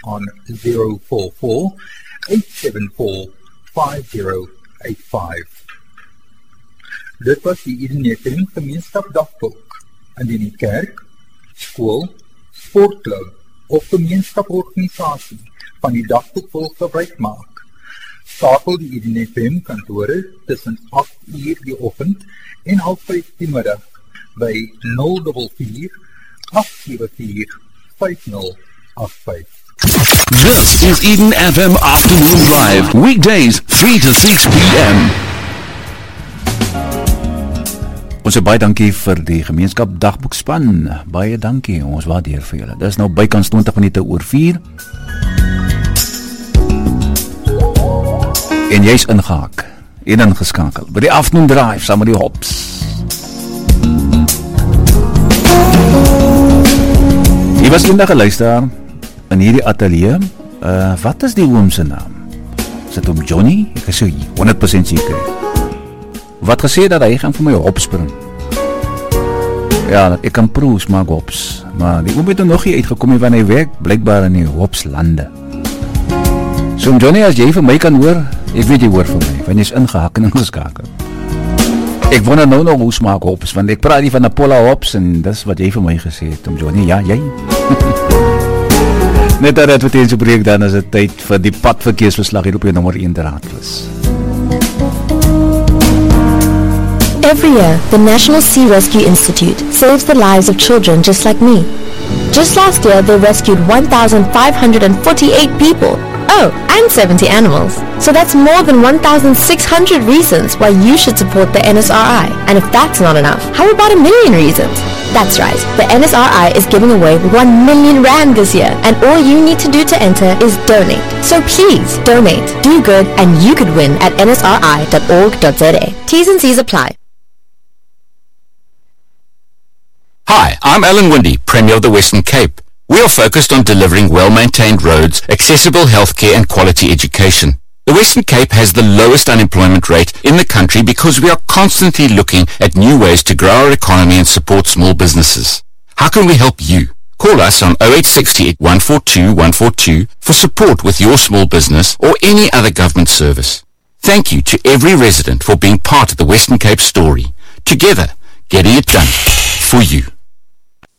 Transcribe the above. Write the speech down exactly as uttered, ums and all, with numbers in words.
on zero four four, eight seven four, five zero eight five. Dit was die Eden F M Gemeenskap Dagboek. Indien die kerk, skool, sportklub of gemeenskaporganisasie van die dagboek wil gebruik maak, skakel die Eden F M kantore tussen agt uur die oggend en half vyf die middag by nul vier vier, agt sewe vier, vyf nul agt vyf. This is Eden F M Afternoon Drive, weekdays three to six p m. Ons sê baie dankie vir die gemeenskap dagboekspan. Baie dankie, ons waardeer vir julle. Dis nou bykans twintig minute oor vier. En jy's ingehaak en ingeskakel by die Afternoon Drive saam met die Hops. Jy was vandag geluister in hierdie ateljee. Uh, wat is die oom se naam? Is dit oom Johnny? Ek is so honderd persent seker. Wat gesê dat hy gaan vir my hops bring. Ja, ek kan proes maak hops, maar die oom het nog nie uitgekom nie, want hy werk blijkbaar in die hopslande. So Johnny, as jy vir my kan hoor, ek weet jy hoor vir my, want jy is ingehak en ingeskakel. Ek wonder nou nog hoe smaak hops, want ek praat nie van Napola hops, en dis wat jy vir my gesê het, om Johnny, ja, jy. Net dat advertensie breek, dan is het tyd vir die padverkeersverslag hier op jou nommer een draadvis. Every year, the National Sea Rescue Institute saves the lives of children just like me. Just last year, they rescued one thousand five hundred forty-eight people. Oh, and seventy animals. So that's more than one thousand six hundred reasons why you should support the N S R I. And if that's not enough, how about a million reasons? That's right, the N S R I is giving away one million rand this year, and all you need to do to enter is donate. So please, donate, do good, and you could win at n s r i dot org dot z a. T's and C's apply. Hi, I'm Alan Windy, Premier of the Western Cape. We are focused on delivering well-maintained roads, accessible healthcare and quality education. The Western Cape has the lowest unemployment rate in the country because we are constantly looking at new ways to grow our economy and support small businesses. How can we help you? Call us on oh eight six eight, one four two, one four two for support with your small business or any other government service. Thank you to every resident for being part of the Western Cape story. Together, getting it done for you.